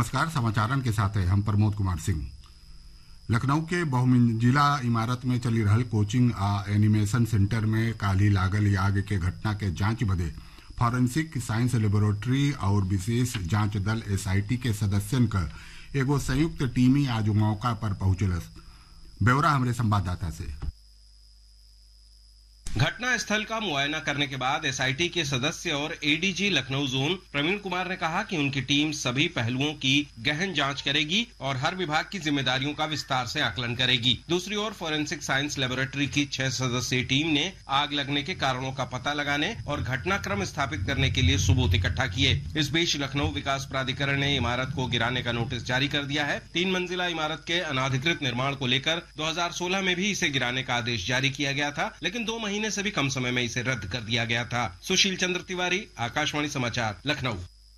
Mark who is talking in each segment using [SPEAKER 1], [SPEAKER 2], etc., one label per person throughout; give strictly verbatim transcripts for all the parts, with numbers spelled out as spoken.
[SPEAKER 1] नमस्कार। समाचारन के साथ है हम प्रमोद कुमार सिंह। लखनऊ के बहुमंजिला इमारत में चली रहल कोचिंग आ एनिमेशन सेंटर में काल्हि लागल आग के घटना के जांच बदे फॉरेंसिक साइंस लेबोरेटरी और विशेष जांच दल एसआईटी के सदस्यन क एगो संयुक्त टीमी आज मौका पर पहुंचलस। ब्यौरा हमारे संवाददाता से।
[SPEAKER 2] घटना स्थल का मुआयना करने के बाद एसआईटी के सदस्य और एडीजी लखनऊ जोन प्रवीण कुमार ने कहा कि उनकी टीम सभी पहलुओं की गहन जांच करेगी और हर विभाग की जिम्मेदारियों का विस्तार से आकलन करेगी। दूसरी ओर फॉरेंसिक साइंस लेबोरेटरी की छह सदस्यीय टीम ने आग लगने के कारणों का पता लगाने और घटनाक्रम स्थापित करने के लिए सबूत इकट्ठा किए। इस बीच लखनऊ विकास प्राधिकरण ने इमारत को गिराने का नोटिस जारी कर दिया है। तीन मंजिला इमारत के अनाधिकृत निर्माण को लेकर दो हजार सोलह में भी इसे गिराने का आदेश जारी किया गया था, लेकिन दो महीने से भी कम समय में इसे रद्द कर दिया गया था। सुशील चंद्र तिवारी, आकाशवाणी समाचार, लखनऊ।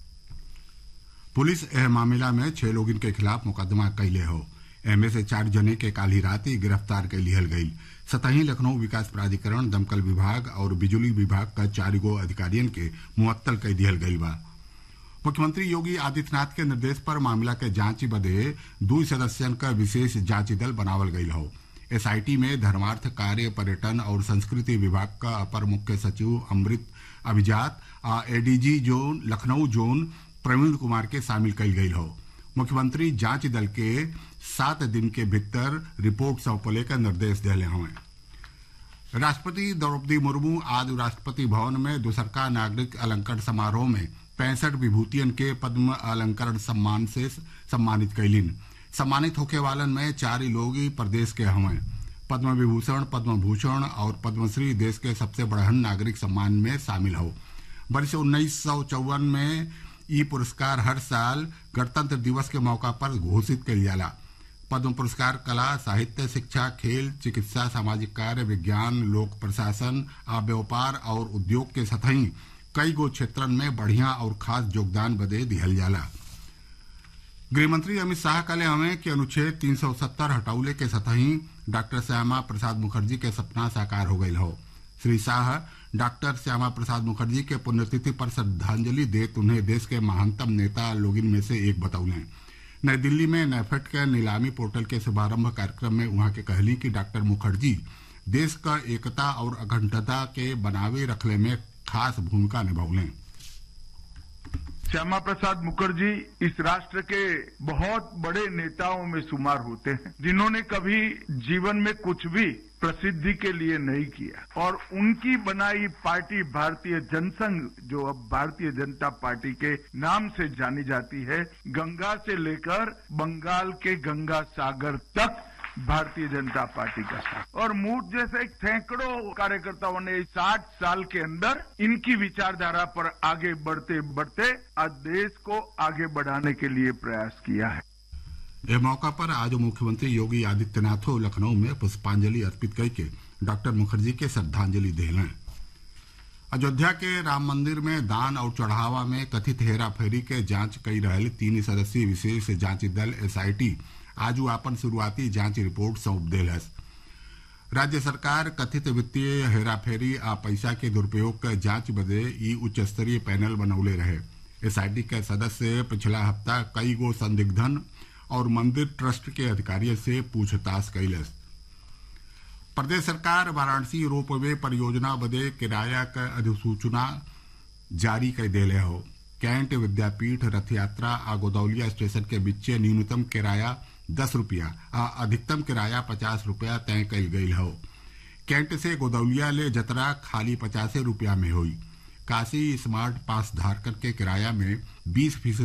[SPEAKER 1] पुलिस एह मामला में छह लोगन के खिलाफ मुकदमा कैले हो। एमे से चार जने के काल्हि रात गिरफ्तार कर लिहल गई। सतही लखनऊ विकास प्राधिकरण, दमकल विभाग और बिजली विभाग का चार गो अधिकारियन के मुअत्तल कर दिहल गई बा। मुख्यमंत्री योगी आदित्यनाथ के निर्देश पर मामला के जांच बदे दू सदस्यन का विशेष जांच दल बनावल गई हो। एसआईटी में धर्मार्थ कार्य, पर्यटन और संस्कृति विभाग का अपर मुख्य सचिव अमृत अभिजात आ एडीजी जोन लखनऊ जोन प्रवीण कुमार के शामिल कल गई हो। मुख्यमंत्री जांच दल के सात दिन के भीतर रिपोर्ट सौंपले का निर्देश दिले हुए। राष्ट्रपति द्रौपदी मुर्मू आज राष्ट्रपति भवन में दूसरका नागरिक अलंकरण समारोह में पैंसठ विभूतियन के पद्म अलंकरण सम्मान से सम्मानित कैलिन। सम्मानित होके वालन में चार लोग प्रदेश के हवें। पद्म विभूषण, पद्म भूषण और पद्मश्री देश के सबसे बड़हन नागरिक सम्मान में शामिल हो। वर्ष उन्नीस सौ चौवन में ई पुरस्कार हर साल गणतंत्र दिवस के मौका पर घोषित किया जाला। पद्म पुरस्कार कला, साहित्य, शिक्षा, खेल, चिकित्सा, सामाजिक कार्य, विज्ञान, लोक प्रशासन आ व्यापार और उद्योग के सतही कई गो क्षेत्रन में बढ़िया और खास योगदान बदे दिहल जाला। गृहमंत्री अमित शाह कहले हमें कि अनुच्छेद तीन सौ सत्तर हटौले के सतही डॉक्टर श्यामा प्रसाद मुखर्जी के सपना साकार हो गई हो। श्री शाह डॉक्टर श्यामा प्रसाद मुखर्जी के पुण्यतिथि पर श्रद्धांजलि देत उन्हें देश के महानतम नेता लोगिन में से एक बतौले। नई दिल्ली में नेफेड के नीलामी पोर्टल के शुभारंभ कार्यक्रम में वहां के कहली कि डॉक्टर मुखर्जी देश का एकता और अखंडता के बनावे रखले में खास भूमिका निभौले।
[SPEAKER 3] श्यामा प्रसाद मुखर्जी इस राष्ट्र के बहुत बड़े नेताओं में शुमार होते हैं, जिन्होंने कभी जीवन में कुछ भी प्रसिद्धि के लिए नहीं किया और उनकी बनाई पार्टी भारतीय जनसंघ, जो अब भारतीय जनता पार्टी के नाम से जानी जाती है, गंगा से लेकर बंगाल के गंगा सागर तक भारतीय जनता पार्टी का साथ और मूठ जैसे सैकड़ों कार्यकर्ताओं ने साठ साल के अंदर इनकी विचारधारा पर आगे बढ़ते बढ़ते आज देश को आगे बढ़ाने के लिए प्रयास किया है।
[SPEAKER 1] यह मौका पर आज मुख्यमंत्री योगी आदित्यनाथ लखनऊ में पुष्पांजलि अर्पित करके डॉक्टर मुखर्जी के श्रद्धांजलि दिले। अयोध्या के राम मंदिर में दान और चढ़ावा में कथित हेराफेरी के जांच कई रहल तीन सदस्यीय विशेष जांच दल एसआईटी आज आपन शुरुआती जांच रिपोर्ट सौंप देलस। राज्य सरकार कथित वित्तीय हेराफेरी आ पैसा के दुरुपयोग के जांच बदे ई उच्च स्तरीय पैनल बनौले रहे। एसआईटी के सदस्य पिछला हफ्ता कई गो संदिग्धन और मंदिर ट्रस्ट के अधिकारियों से पूछताछ कैलस। प्रदेश सरकार वाराणसी रोपवे परियोजना बदे किराया का अधिसूचना जारी कर देले हो। कैंट, विद्यापीठ, रथ यात्रा आ गोदौलिया स्टेशन के बीच न्यूनतम किराया दस रुपया आ अधिकतम किराया पचास रुपया तय कल गई हो। कैंट से गोदौलिया ले जतरा खाली पचासे रुपया में हुई। काशी स्मार्ट पास धारकर के किराया में बीस फीसदी